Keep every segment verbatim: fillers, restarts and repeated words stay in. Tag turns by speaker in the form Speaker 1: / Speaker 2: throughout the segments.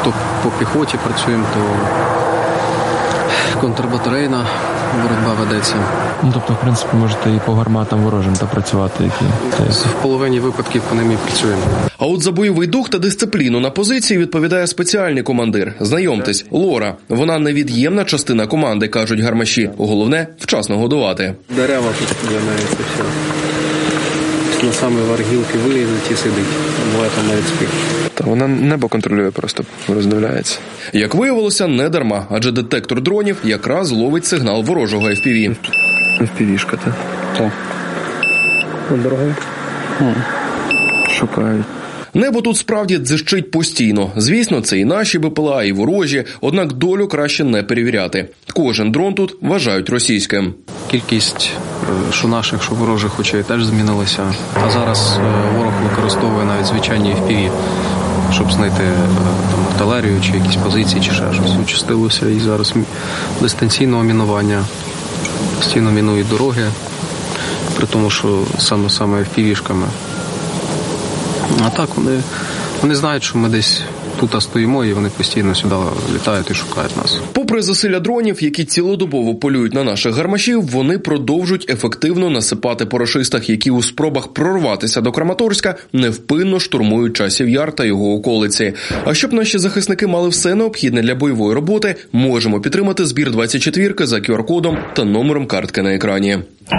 Speaker 1: то по піхоті працюємо, то контрбатарейна боротьба ведеться.
Speaker 2: Ну, тобто, в принципі, можете і по гарматам ворожим та працювати, які
Speaker 1: в половині випадків по ним і працюємо.
Speaker 3: А от за бойовий дух та дисципліну на позиції відповідає спеціальний командир. Знайомтесь, Лора. Вона невід'ємна частина команди, кажуть гармаші. Головне – вчасно годувати.
Speaker 1: Дерева тут для неї це все. На саме варгілки вилізуть і сидить. Буває там навіть спить.
Speaker 2: Та вона небо контролює, просто роздивляється.
Speaker 3: Як виявилося, не дарма, адже детектор дронів якраз ловить сигнал ворожого еф пі ві.
Speaker 2: еф пі ві-шка, так?
Speaker 1: Так. Дорогий.
Speaker 2: Шукають.
Speaker 3: Небо тут справді дзищить постійно. Звісно, це і наші Бе Пе Ел А, і ворожі, однак долю краще не перевіряти. Кожен дрон тут вважають російським.
Speaker 1: Кількість що наших, що ворожих очей теж змінилася. А зараз ворог використовує навіть звичайні еф пі ві, щоб знайти там артилерію чи якісь позиції, чи ще щось. Участилося і зараз дистанційного мінування. Постійно мінують дороги, при тому, що саме саме еф пі ві-шками. А так вони, вони знають, що ми десь тут стоїмо, і вони постійно сюди літають і шукають нас.
Speaker 3: Попри засилля дронів, які цілодобово полюють на наших гармашів, вони продовжують ефективно насипати по рашистах, які у спробах прорватися до Краматорська невпинно штурмують Часів Яр та його околиці. А щоб наші захисники мали все необхідне для бойової роботи, можемо підтримати збір двадцять четвірки за ку ар кодом та номером картки на екрані.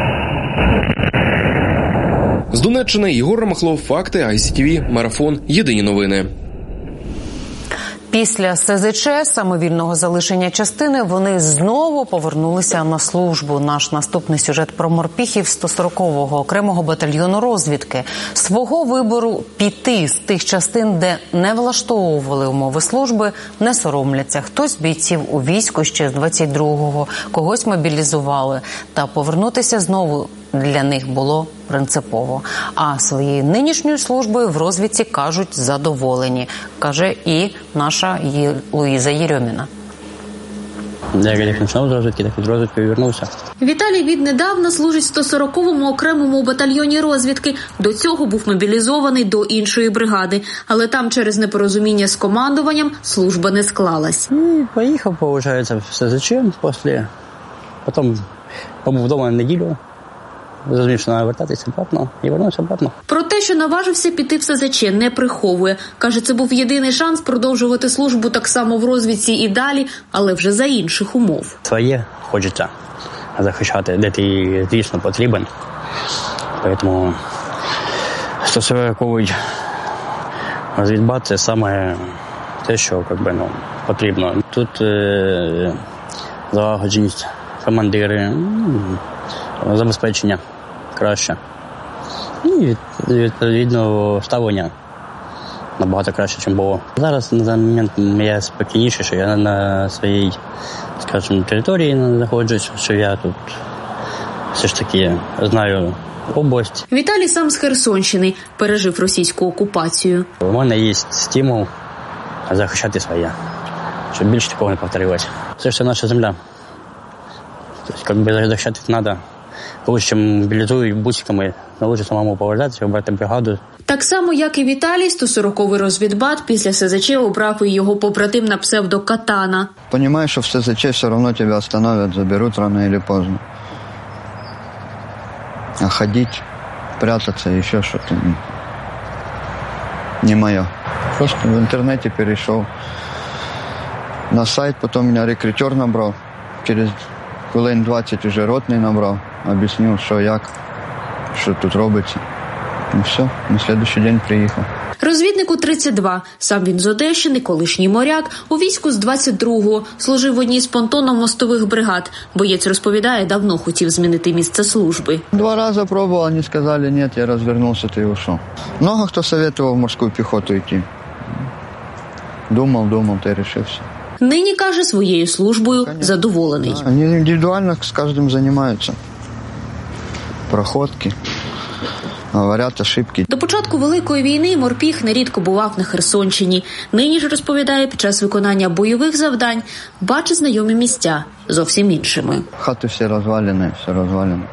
Speaker 3: З Донеччини Єгор Ромахлов, Факти, ай сі ті ві, Марафон, Єдині новини.
Speaker 4: Після ес зет че, самовільного залишення частини, вони знову повернулися на службу. Наш наступний сюжет про морпіхів сто сорокового окремого батальйону розвідки. Свого вибору піти з тих частин, де не влаштовували умови служби, не соромляться. Хтось з бійців у війську ще з двадцять другого, когось мобілізували. Та повернутися знову для них було принципово. А своєю нинішньою службою в розвідці, кажуть, задоволені, каже і наша Луїза Єрьоміна.
Speaker 5: Я як почав з розвідки, так і з розвідки повернувся.
Speaker 6: Віталій віднедавна служить в сто сороковому окремому батальйоні розвідки. До цього був мобілізований до іншої бригади. Але там через непорозуміння з командуванням служба не склалась.
Speaker 5: І поїхав, виходить, в ес зет че після. Потім побув вдома на неділю. Зрозумів, що треба вертатися обратно, і вернувся обратно.
Speaker 6: Про те, що наважився піти в ес зет че, не приховує. Каже, це був єдиний шанс продовжувати службу так само в розвідці і далі, але вже за інших умов.
Speaker 5: Своє хочеться захищати, де ти, звісно, потрібен. Тому сто сороковий розвідбат – це саме те, що як би, ну, потрібно. Тут е- залагодженість, командири, забезпечення краще. І, відповідно, ставлення набагато краще, ніж було. Зараз, на даний момент, я спокійніше, що я на своїй, скажімо, території знаходжусь, що я тут все ж таки знаю область.
Speaker 6: Віталій сам з Херсонщини, пережив російську окупацію.
Speaker 5: У мене є стимул захищати своє, щоб більше такого не повторилось. Це ж наша земля. Тобто, якби захищати треба. Лучше мобілізують бусиками, але лучше самому повертатися, обрати бригаду.
Speaker 6: Так само, як і Віталій, сто сороковий розвідбат після ес зет че обрав і його побратим на псевдо Катана.
Speaker 7: Понимаешь, що в ес зет че все равно тебя остановят, заберут рано или поздно. А ходить, прятаться, еще что-то не мое. Просто в интернете перешел на сайт, потом меня рекрутер набрал. Через хвилин двадцять уже ротний набрав, об'яснив, що як, що тут робиться. І все, на слідуючий день приїхав.
Speaker 6: Розвіднику тридцять два. Сам він з Одещини, колишній моряк, у війську з двадцять другого. Служив в одній з понтонно-мостових бригад. Боєць розповідає, давно хотів змінити місце служби.
Speaker 7: Два рази пробував, вони сказали, ні, я розвернувся, то й ушов. Много хто советував в морську піхоту йти. Думав, думав, та й рішився.
Speaker 6: Нині, каже, своєю службою задоволений.
Speaker 7: Вони індивідуально з кожним займаються. Проходки, говорять, ошибки.
Speaker 6: До початку Великої війни морпіх нерідко бував на Херсонщині. Нині ж, розповідає, під час виконання бойових завдань бачить знайомі місця зовсім іншими.
Speaker 7: Хати всі розвалені, все розвалено.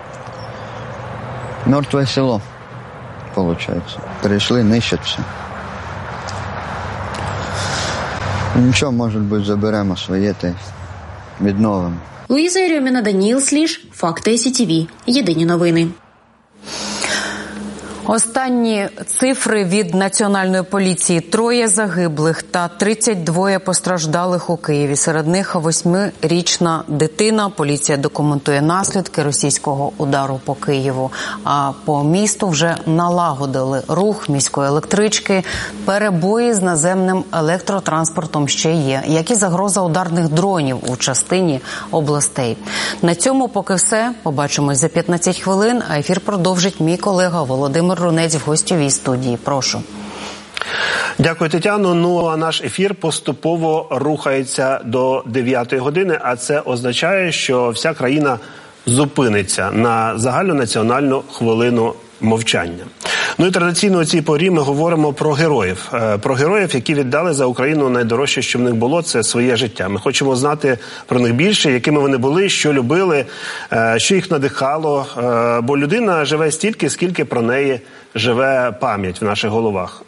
Speaker 7: Мертве село, виходить. Прийшли, нищать все. Нічого, може бути, заберемо своє та й відновимо.
Speaker 6: Луїза Єрьоміна, Даніїл Сліж, Факти Сі Ті Ві. Єдині новини.
Speaker 4: Останні цифри від Національної поліції: троє загиблих та тридцять два постраждалих у Києві. Серед них восьмирічна дитина. Поліція документує наслідки російського удару по Києву. А по місту вже налагодили рух міської електрички. Перебої з наземним електротранспортом ще є, як і загроза ударних дронів у частині областей. На цьому поки все. Побачимось за п'ятнадцять хвилин, а ефір продовжить мій колега Володимир Рунець в гостьовій студії. Прошу.
Speaker 8: Дякую, Тетяно. Ну, а наш ефір поступово рухається до дев'ятої години, а це означає, що вся країна зупиниться на загальнонаціональну хвилину мовчання. Ну і традиційно у цій порі ми говоримо про героїв. Про героїв, які віддали за Україну найдорожче, що в них було, це своє життя. Ми хочемо знати про них більше, якими вони були, що любили, що їх надихало. Бо людина живе стільки, скільки про неї живе пам'ять в наших головах.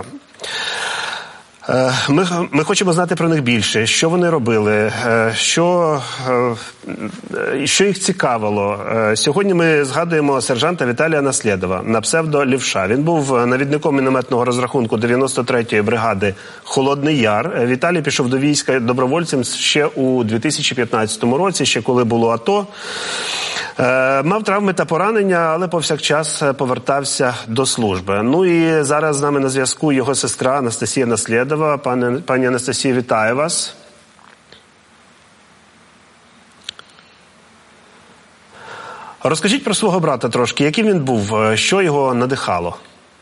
Speaker 8: Ми, ми хочемо знати про них більше, що вони робили, що, що їх цікавило. Сьогодні ми згадуємо сержанта Віталія Наслєдова на псевдо Лівша. Він був навідником мінометного розрахунку дев'яносто третьої бригади «Холодний Яр». Віталій пішов до війська добровольцем ще у дві тисячі п'ятнадцятому році, ще коли було АТО. Мав травми та поранення, але повсякчас повертався до служби. Ну і зараз з нами на зв'язку його сестра Анастасія Наслєдова. Пані, пані Анастасія, вітаю вас. Розкажіть про свого брата трошки. Яким він був? Що його надихало?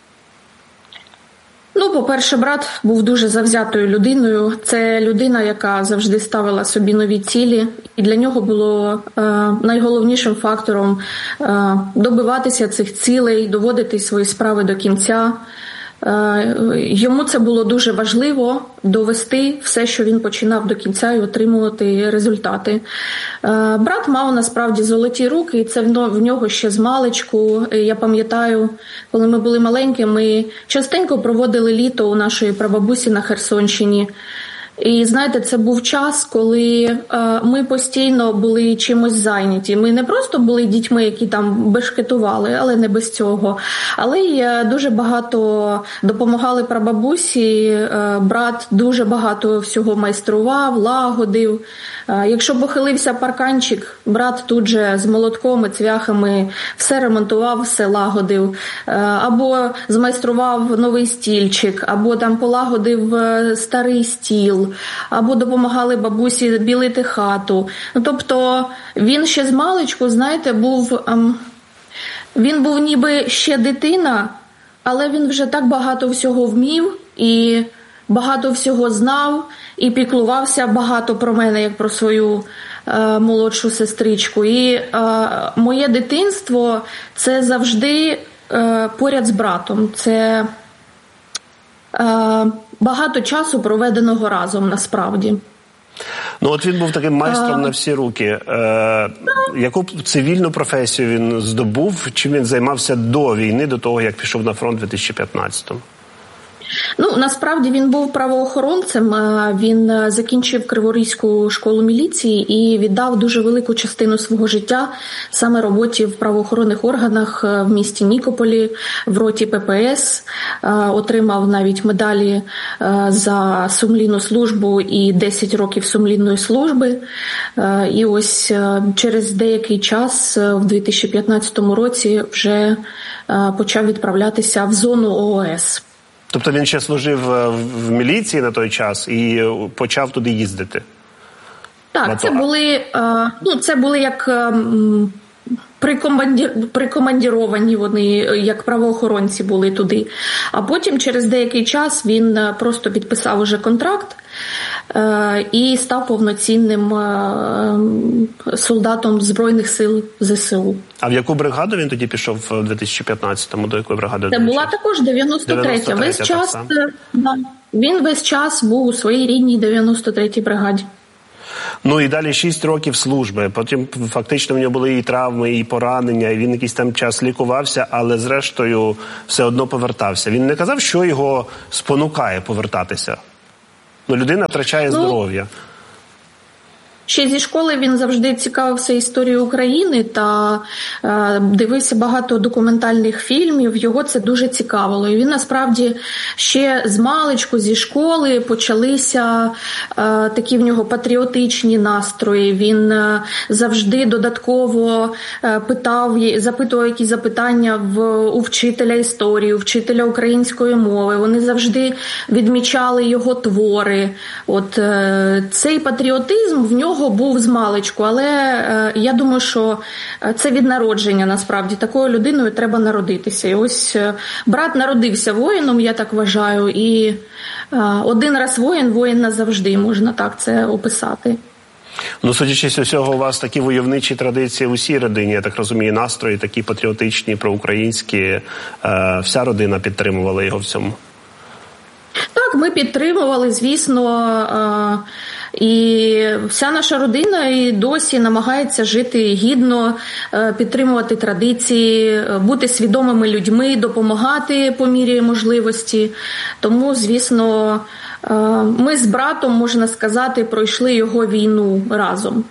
Speaker 9: Ну, по-перше, брат був дуже завзятою людиною. Це людина, яка завжди ставила собі нові цілі. І для нього було е, найголовнішим фактором е, добиватися цих цілей, доводити свої справи до кінця. Е, йому це було дуже важливо довести все, що він починав, до кінця і отримувати результати. Е, брат мав насправді золоті руки, і це в нього ще з маличку. Я пам'ятаю, коли ми були маленькі, ми частенько проводили літо у нашої прабабусі на Херсонщині. І, знаєте, це був час, коли е, ми постійно були чимось зайняті. Ми не просто були дітьми, які там бешкетували, але не без цього. Але й дуже багато допомагали прабабусі. Е, брат дуже багато всього майстрував, лагодив. Е, якщо похилився парканчик, брат тут же з молотком і цвяхами все ремонтував, все лагодив. Е, або змайстрував новий стільчик, або там полагодив старий стіл, або допомагали бабусі білити хату. Ну, тобто він ще з маличку, знаєте, був, ем, він був ніби ще дитина, але він вже так багато всього вмів і багато всього знав, і піклувався багато про мене, як про свою е, молодшу сестричку. І е, моє дитинство – це завжди е, поряд з братом. Це е, багато часу проведеного разом, насправді.
Speaker 8: Ну, от він був таким майстром а... на всі руки. Е, яку цивільну професію він здобув? Чим він займався до війни, до того, як пішов на фронт у дві тисячі п'ятнадцятому?
Speaker 9: Ну, насправді він був правоохоронцем, він закінчив Криворізьку школу міліції і віддав дуже велику частину свого життя саме роботі в правоохоронних органах в місті Нікополі, в роті Пе Пе Ес, отримав навіть медалі за сумлінну службу і десять років сумлінної служби. І ось через деякий час, в дві тисячі п'ятнадцятому році, вже почав відправлятися в зону О О Ес.
Speaker 8: Тобто він ще служив в міліції на той час і почав туди їздити?
Speaker 9: Так, це були, ну, це були як прикомандіровані вони, як правоохоронці були туди. А потім через деякий час він просто підписав уже контракт і став повноцінним солдатом Збройних сил Зе Се У.
Speaker 8: А в яку бригаду він тоді пішов в дві тисячі п'ятнадцятому? До якої бригади?
Speaker 9: Це була також дев'яносто третя. Весь час, да, він весь час був у своїй рідній дев'яносто третій бригаді.
Speaker 8: Ну і далі шість років служби. Потім фактично в нього були і травми, і поранення, і він якийсь там час лікувався, але зрештою все одно повертався. Він не казав, що його спонукає повертатися? Ну, людина втрачає
Speaker 9: Ну,
Speaker 8: здоров'я.
Speaker 9: Ще зі школи він завжди цікавився історією України та е, дивився багато документальних фільмів, його це дуже цікавило. І він насправді ще з маличку зі школи почалися е, такі в нього патріотичні настрої. Він е, завжди додатково е, питав, запитував якісь запитання в, у вчителя історії, у вчителя української мови. Вони завжди відмічали його твори. От е, цей патріотизм в нього був з маличку, але е, я думаю, що це від народження, насправді. Такою людиною треба народитися. І ось е, брат народився воїном, я так вважаю, і е, один раз воїн, воїн назавжди, можна так це описати.
Speaker 8: Ну, судячи з усього, у вас такі войовничі традиції в усій родині, я так розумію, настрої такі патріотичні, проукраїнські. Е, вся родина підтримувала його в цьому?
Speaker 9: Так, ми підтримували, звісно, і вся наша родина і досі намагається жити гідно, підтримувати традиції, бути свідомими людьми, допомагати по мірі можливості. Тому, звісно, ми з братом, можна сказати, пройшли його війну разом.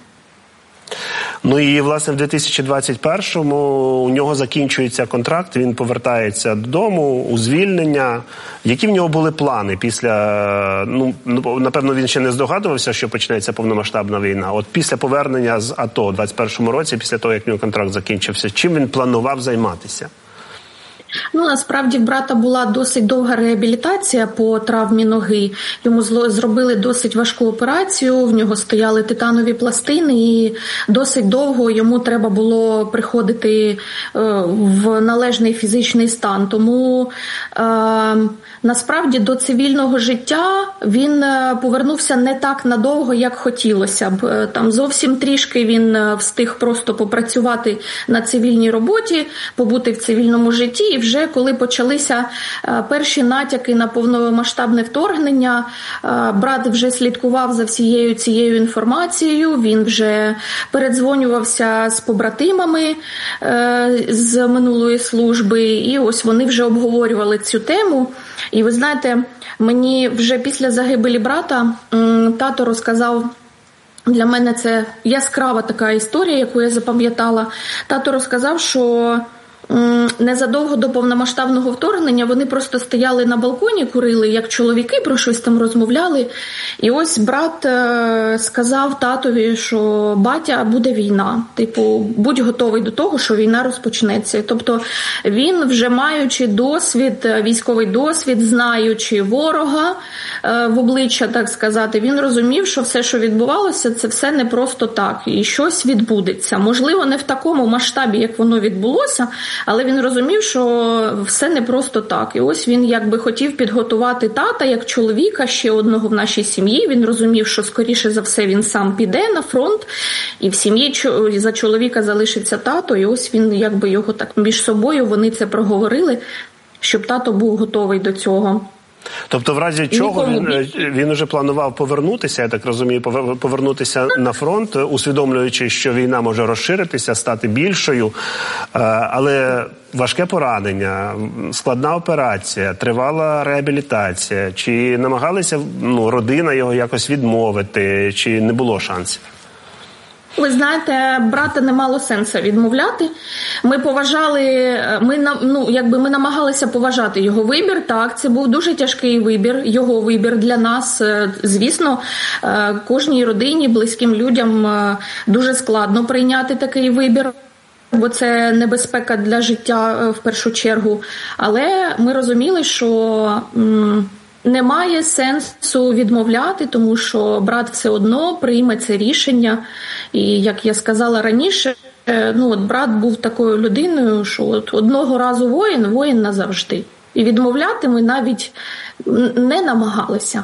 Speaker 8: Ну і, власне, в дві тисячі двадцять першому у нього закінчується контракт, він повертається додому у звільнення. Які в нього були плани після, ну, напевно, він ще не здогадувався, що почнеться повномасштабна війна. От після повернення з АТО у двадцять першому році, після того, як в нього контракт закінчився, чим він планував займатися?
Speaker 9: Ну, насправді, в брата була досить довга реабілітація по травмі ноги. Йому зробили досить важку операцію, в нього стояли титанові пластини, і досить довго йому треба було приходити в належний фізичний стан. Тому, е, насправді, до цивільного життя він повернувся не так надовго, як хотілося б. Там зовсім трішки він встиг просто попрацювати на цивільній роботі, побути в цивільному житті. І вже коли почалися перші натяки на повномасштабне вторгнення, брат вже слідкував за всією цією інформацією, він вже передзвонювався з побратимами з минулої служби, і ось вони вже обговорювали цю тему. І ви знаєте, мені вже після загибелі брата тато розказав, для мене це яскрава така історія, яку я запам'ятала. Тато розказав, що незадовго до повномасштабного вторгнення вони просто стояли на балконі, курили, як чоловіки, про щось там розмовляли. І ось брат сказав татові, що батя, буде війна. Типу, будь готовий до того, що війна розпочнеться. Тобто він, вже маючи досвід, військовий досвід, знаючи ворога в обличчя, так сказати, він розумів, що все, що відбувалося, це все не просто так. І щось відбудеться. Можливо, не в такому масштабі, як воно відбулося, але він розумів, що все не просто так. І ось він якби хотів підготувати тата як чоловіка, ще одного в нашій сім'ї. Він розумів, що скоріше за все він сам піде на фронт, і в сім'ї за чоловіка залишиться тато. І ось він якби його так між собою, вони це проговорили, щоб тато був готовий до цього.
Speaker 8: Тобто, в разі чого він, він уже планував повернутися, я так розумію, повернутися на фронт, усвідомлюючи, що війна може розширитися, стати більшою, але важке поранення, складна операція, тривала реабілітація. Чи намагалися, ну, родина його якось відмовити, чи не було шансів?
Speaker 9: Ви знаєте, брата не мало сенсу відмовляти. Ми поважали, ми, ну, якби ми намагалися поважати його вибір. Так, це був дуже тяжкий вибір, його вибір для нас. Звісно, кожній родині, близьким людям дуже складно прийняти такий вибір, бо це небезпека для життя в першу чергу. Але ми розуміли, що немає сенсу відмовляти, тому що брат все одно прийме це рішення. І, як я сказала раніше, ну от брат був такою людиною, що от одного разу воїн, воїн назавжди. І відмовляти ми навіть не намагалися.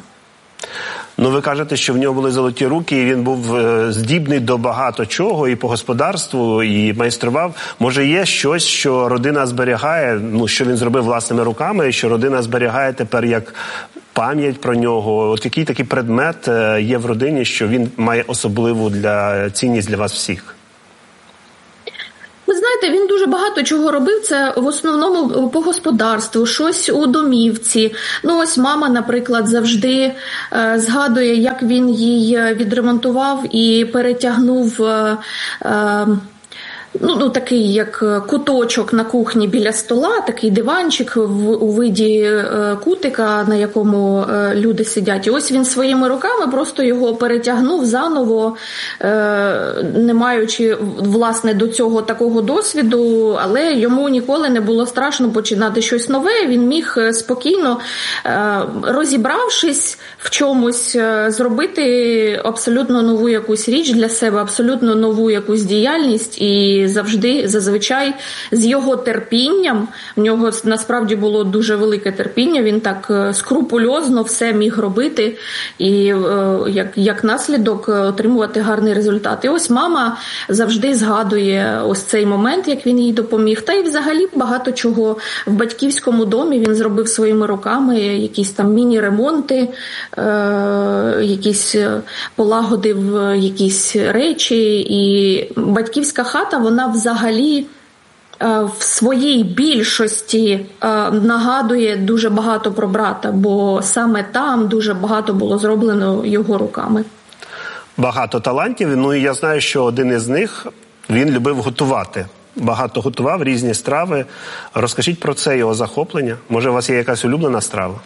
Speaker 8: Ну, ви кажете, що в нього були золоті руки, і він був здібний до багато чого, і по господарству, і майстрував. Може, є щось, що родина зберігає, ну, що він зробив власними руками, і що родина зберігає тепер як пам'ять про нього? От який такий предмет є в родині, що він має особливу для цінність для вас всіх?
Speaker 9: Ви знаєте, знаєте, він дуже багато чого робив. Це в основному по господарству, щось у домівці. Ну, ось мама, наприклад, завжди е, згадує, як він їй відремонтував і перетягнув е, е, Ну, ну, такий, як куточок на кухні біля стола, такий диванчик в, у виді е, кутика, на якому е, люди сидять. І ось він своїми руками просто його перетягнув заново, е, не маючи, власне, до цього такого досвіду, але йому ніколи не було страшно починати щось нове. Він міг спокійно, е, розібравшись в чомусь, е, зробити абсолютно нову якусь річ для себе, абсолютно нову якусь діяльність. І завжди, зазвичай, з його терпінням, в нього насправді було дуже велике терпіння, він так скрупульозно все міг робити і як, як наслідок отримувати гарний результат. І ось мама завжди згадує ось цей момент, як він їй допоміг. Та й взагалі багато чого в батьківському домі він зробив своїми руками, якісь там міні-ремонти, е- якісь полагодив якісь речі. І батьківська хата, вона Вона взагалі в своїй більшості нагадує дуже багато про брата, бо саме там дуже багато було зроблено його руками.
Speaker 8: Багато талантів, ну і я знаю, що один із них, він любив готувати. Багато готував різні страви. Розкажіть про це, його захоплення. Може, у вас є якась улюблена страва?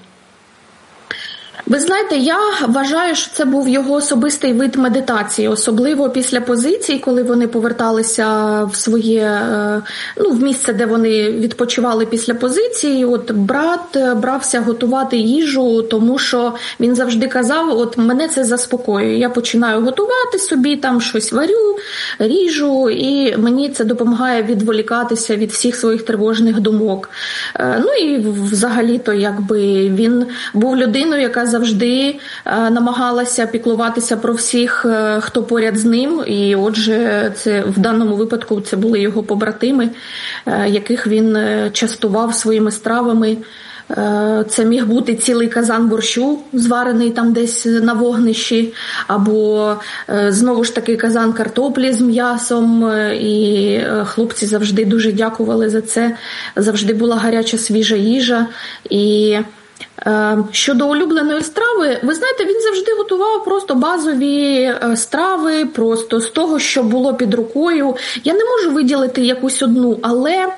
Speaker 9: Ви знаєте, я вважаю, що це був його особистий вид медитації, особливо після позицій, коли вони поверталися в своє, ну, в місце, де вони відпочивали після позиції. От брат брався готувати їжу, тому що він завжди казав, от мене це заспокоює. Я починаю готувати собі, там щось варю, ріжу, і мені це допомагає відволікатися від всіх своїх тривожних думок. Ну і взагалі-то, якби, він був людиною, яка завжди е, намагалася піклуватися про всіх, е, хто поряд з ним. І отже, це в даному випадку це були його побратими, е, яких він е, частував своїми стравами. Е, це міг бути цілий казан борщу, зварений там десь на вогнищі, або е, знову ж таки казан картоплі з м'ясом. Е, і е, хлопці завжди дуже дякували за це. Завжди була гаряча свіжа їжа. І щодо улюбленої страви, ви знаєте, він завжди готував просто базові страви, просто з того, що було під рукою. Я не можу виділити якусь одну, але е,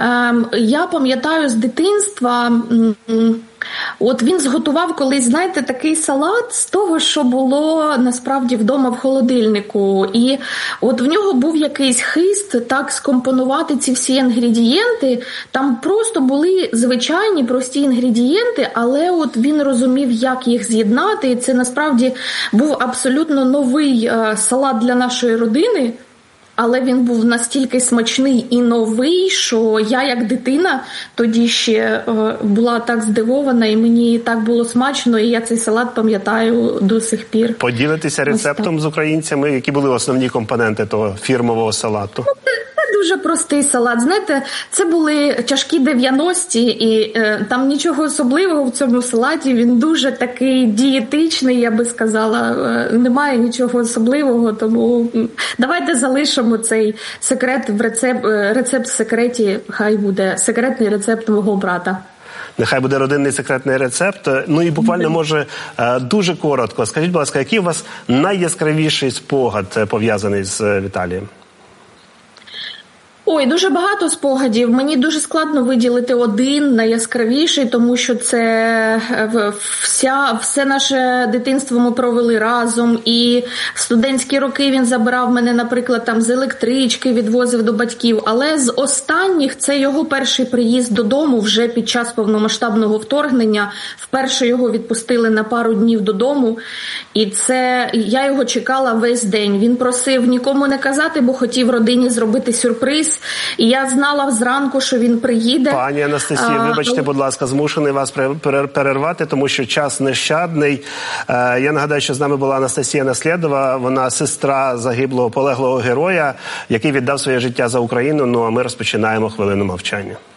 Speaker 9: я пам'ятаю з дитинства, от він зготував колись, знаєте, такий салат з того, що було насправді вдома в холодильнику. І от в нього був якийсь хист так скомпонувати ці всі інгредієнти. Там просто були звичайні, прості інгредієнти, але от він розумів, як їх з'єднати. І це насправді був абсолютно новий е, салат для нашої родини. Але він був настільки смачний і новий, що я як дитина тоді ще е, була так здивована, і мені так було смачно, і я цей салат пам'ятаю до сих пір.
Speaker 8: Поділитися рецептом з українцями, які були основні компоненти того фірмового салату?
Speaker 9: Це дуже простий салат. Знаєте, це були тяжкі дев'яності, і е, там нічого особливого в цьому салаті. Він дуже такий дієтичний, я би сказала. Е, немає нічого особливого, тому давайте залишимо цей секрет в рецепт, рецепт в секреті. Хай буде секретний рецепт мого брата.
Speaker 8: Нехай буде родинний секретний рецепт. Ну і буквально, може, дуже коротко. Скажіть, будь ласка, який у вас найяскравіший спогад пов'язаний з Віталієм?
Speaker 9: Ой, дуже багато спогадів. Мені дуже складно виділити один найяскравіший, тому що це вся, все наше дитинство ми провели разом. І в студентські роки він забирав мене, наприклад, там з електрички, відвозив до батьків. Але з останніх це його перший приїзд додому вже під час повномасштабного вторгнення. Вперше його відпустили на пару днів додому. І це я його чекала весь день. Він просив нікому не казати, бо хотів родині зробити сюрприз. І я знала зранку, що він приїде.
Speaker 8: Пані Анастасія, вибачте, будь ласка, змушений вас перервати, тому що час нещадний. Я нагадаю, що з нами була Анастасія Наслєдова, вона сестра загиблого полеглого героя, який віддав своє життя за Україну. Ну а ми розпочинаємо хвилину мовчання.